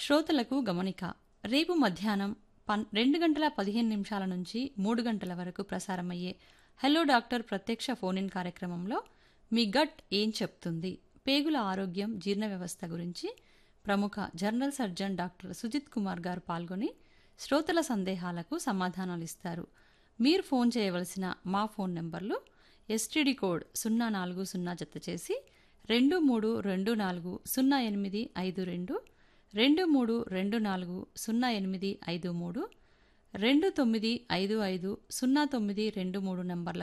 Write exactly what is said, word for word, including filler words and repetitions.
శ్రోతలకు గమనిక. రేపు మధ్యాహ్నం పన్ రెండు గంటల పదిహేను నిమిషాల నుంచి మూడు గంటల వరకు ప్రసారమయ్యే హలో డాక్టర్ ప్రత్యక్ష ఫోన్ ఇన్ కార్యక్రమంలో మీ గట్ ఏం చెప్తుంది, పేగుల ఆరోగ్యం, జీర్ణ వ్యవస్థ గురించి ప్రముఖ general surgeon doctor Sujith Kumar గారు పాల్గొని శ్రోతల సందేహాలకు సమాధానాలిస్తారు. మీరు ఫోన్ చేయవలసిన మా ఫోన్ నెంబర్లు ఎస్టీడీ కోడ్ సున్నా నాలుగు సున్నా జత చేసి రెండు మూడు రెండు నాలుగు సున్నా ఎనిమిది ఐదు రెండు, రెండు మూడు రెండు నాలుగు సున్నా ఎనిమిది ఐదు మూడు, రెండు తొమ్మిది ఐదు ఐదు సున్నా తొమ్మిది రెండు మూడు నంబర్ల